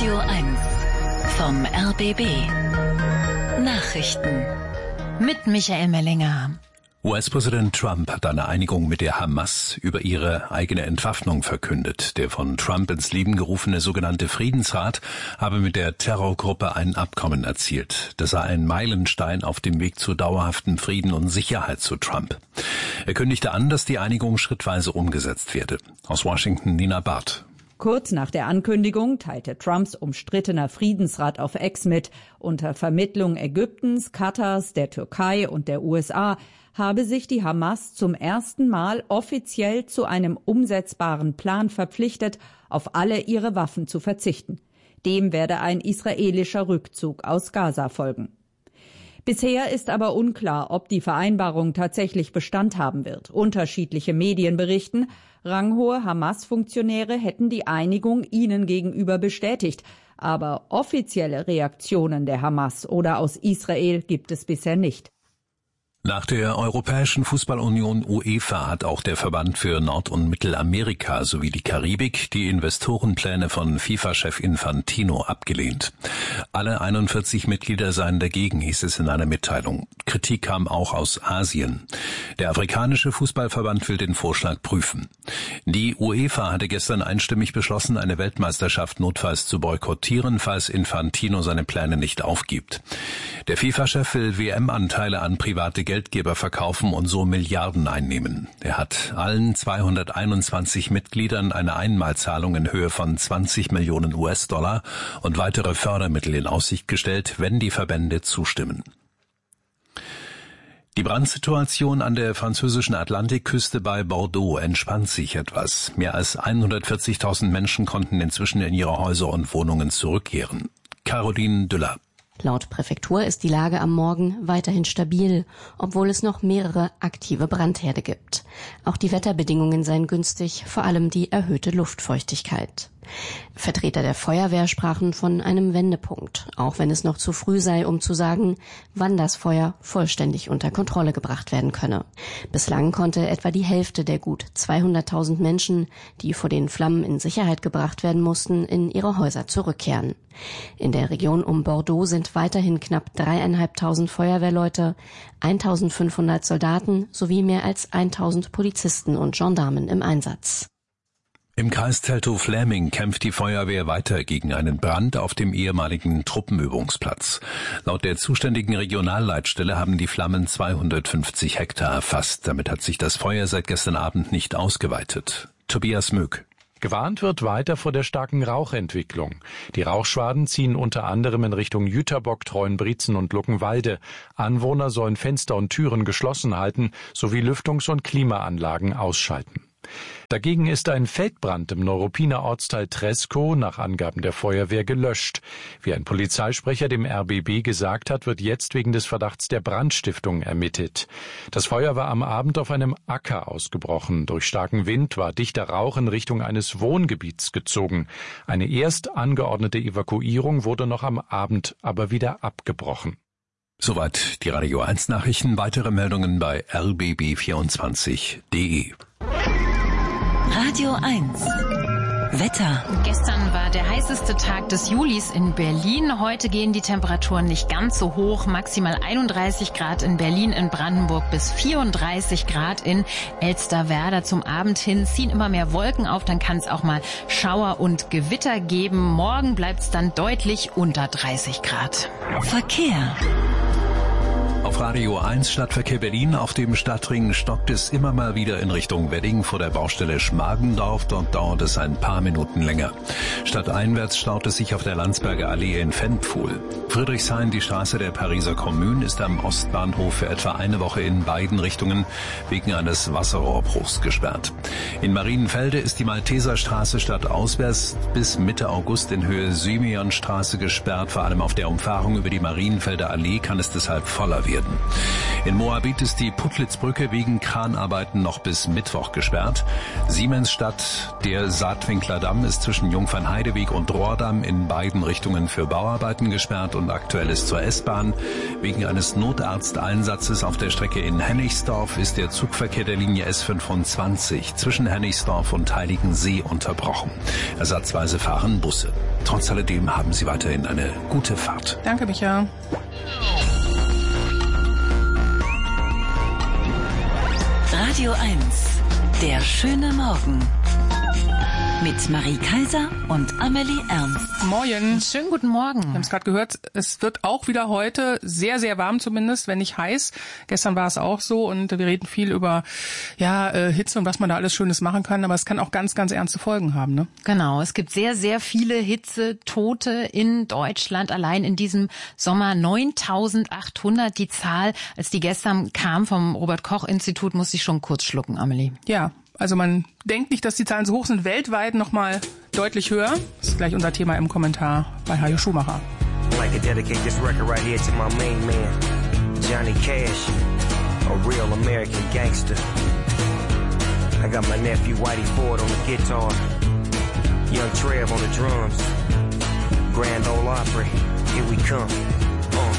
Radio 1 vom RBB. Nachrichten mit Michael Mellinger. US-Präsident Trump hat eine Einigung mit der Hamas über ihre eigene Entwaffnung verkündet. Der von Trump ins Leben gerufene sogenannte Friedensrat habe mit der Terrorgruppe ein Abkommen erzielt. Das sei ein Meilenstein auf dem Weg zu dauerhaftem Frieden und Sicherheit, so Trump. Er kündigte an, dass die Einigung schrittweise umgesetzt werde. Aus Washington Nina Barth. Kurz nach der Ankündigung teilte Trumps umstrittener Friedensrat auf X mit, unter Vermittlung Ägyptens, Katars, der Türkei und der USA habe sich die Hamas zum ersten Mal offiziell zu einem umsetzbaren Plan verpflichtet, auf alle ihre Waffen zu verzichten. Dem werde ein israelischer Rückzug aus Gaza folgen. Bisher ist aber unklar, ob die Vereinbarung tatsächlich Bestand haben wird. Unterschiedliche Medien berichten, ranghohe Hamas-Funktionäre hätten die Einigung ihnen gegenüber bestätigt. Aber offizielle Reaktionen der Hamas oder aus Israel gibt es bisher nicht. Nach der Europäischen Fußballunion UEFA hat auch der Verband für Nord- und Mittelamerika sowie die Karibik die Investorenpläne von FIFA-Chef Infantino abgelehnt. Alle 41 Mitglieder seien dagegen, hieß es in einer Mitteilung. Kritik kam auch aus Asien. Der afrikanische Fußballverband will den Vorschlag prüfen. Die UEFA hatte gestern einstimmig beschlossen, eine Weltmeisterschaft notfalls zu boykottieren, falls Infantino seine Pläne nicht aufgibt. Der FIFA-Chef will WM-Anteile an private Geldgeber verkaufen und so Milliarden einnehmen. Er hat allen 221 Mitgliedern eine Einmalzahlung in Höhe von 20 Millionen US-Dollar und weitere Fördermittel in Aussicht gestellt, wenn die Verbände zustimmen. Die Brandsituation an der französischen Atlantikküste bei Bordeaux entspannt sich etwas. Mehr als 140.000 Menschen konnten inzwischen in ihre Häuser und Wohnungen zurückkehren. Caroline Düller. Laut Präfektur ist die Lage am Morgen weiterhin stabil, obwohl es noch mehrere aktive Brandherde gibt. Auch die Wetterbedingungen seien günstig, vor allem die erhöhte Luftfeuchtigkeit. Vertreter der Feuerwehr sprachen von einem Wendepunkt, auch wenn es noch zu früh sei, um zu sagen, wann das Feuer vollständig unter Kontrolle gebracht werden könne. Bislang konnte etwa die Hälfte der gut 200.000 Menschen, die vor den Flammen in Sicherheit gebracht werden mussten, in ihre Häuser zurückkehren. In der Region um Bordeaux sind weiterhin knapp 3.500 Feuerwehrleute, 1.500 Soldaten sowie mehr als 1.000 Polizisten und Gendarmen im Einsatz. Im Kreis Teltow-Fläming kämpft die Feuerwehr weiter gegen einen Brand auf dem ehemaligen Truppenübungsplatz. Laut der zuständigen Regionalleitstelle haben die Flammen 250 Hektar erfasst. Damit hat sich das Feuer seit gestern Abend nicht ausgeweitet. Tobias Möck. Gewarnt wird weiter vor der starken Rauchentwicklung. Die Rauchschwaden ziehen unter anderem in Richtung Jüterbock, Treuenbrietzen und Luckenwalde. Anwohner sollen Fenster und Türen geschlossen halten sowie Lüftungs- und Klimaanlagen ausschalten. Dagegen ist ein Feldbrand im Neuruppiner Ortsteil Treskow nach Angaben der Feuerwehr gelöscht. Wie ein Polizeisprecher dem RBB gesagt hat, wird jetzt wegen des Verdachts der Brandstiftung ermittelt. Das Feuer war am Abend auf einem Acker ausgebrochen. Durch starken Wind war dichter Rauch in Richtung eines Wohngebiets gezogen. Eine erst angeordnete Evakuierung wurde noch am Abend aber wieder abgebrochen. Soweit die Radio 1 Nachrichten. Weitere Meldungen bei rbb24.de. Radio 1 Wetter. Gestern war der heißeste Tag des Julis in Berlin. Heute gehen die Temperaturen nicht ganz so hoch. Maximal 31 Grad in Berlin, in Brandenburg bis 34 Grad in Elsterwerda. Zum Abend hin ziehen immer mehr Wolken auf. Dann kann es auch mal Schauer und Gewitter geben. Morgen bleibt es dann deutlich unter 30 Grad. Verkehr. Auf Radio 1 Stadtverkehr Berlin. Auf dem Stadtring stockt es immer mal wieder in Richtung Wedding vor der Baustelle Schmargendorf. Dort dauert es ein paar Minuten länger. Stadteinwärts staut es sich auf der Landsberger Allee in Ventpfuhl. Friedrichshain, die Straße der Pariser Kommune, ist am Ostbahnhof für etwa eine Woche in beiden Richtungen wegen eines Wasserrohrbruchs gesperrt. In Marienfelde ist die Malteserstraße stadtauswärts bis Mitte August in Höhe Symeonstraße gesperrt. Vor allem auf der Umfahrung über die Marienfelder Allee kann es deshalb voller werden. werden. In Moabit ist die Puttlitzbrücke wegen Kranarbeiten noch bis Mittwoch gesperrt. Siemensstadt, der Saatwinkler Damm ist zwischen Jungfernheideweg und Rohrdamm in beiden Richtungen für Bauarbeiten gesperrt und aktuell ist zur S-Bahn. Wegen eines Notarzteinsatzes auf der Strecke in Hennigsdorf ist der Zugverkehr der Linie S25 zwischen Hennigsdorf und Heiligensee unterbrochen. Ersatzweise fahren Busse. Trotz alledem haben Sie weiterhin eine gute Fahrt. Danke, Micha. Radio 1, der schöne Morgen. Mit Marie Kaiser und Amelie Ernst. Moin. Schönen guten Morgen. Wir haben es gerade gehört, es wird auch wieder heute sehr, sehr warm zumindest, wenn nicht heiß. Gestern war es auch so und wir reden viel über Hitze und was man da alles Schönes machen kann, aber es kann auch ganz, ganz ernste Folgen haben, ne? Genau, es gibt sehr, sehr viele Hitzetote in Deutschland. Allein in diesem Sommer 9.800. Die Zahl, als die gestern kam vom Robert-Koch-Institut, musste ich schon kurz schlucken, Amelie. Ja. Also man denkt nicht, dass die Zahlen so hoch sind, weltweit nochmal deutlich höher. Das ist gleich unser Thema im Kommentar bei Hajo Schumacher. I'd like to dedicate this record right here to my main man, Johnny Cash, a real American gangster. I got my nephew Whitey Ford on the guitar, Young Trev on the drums, Grand Ole Opry, here we come.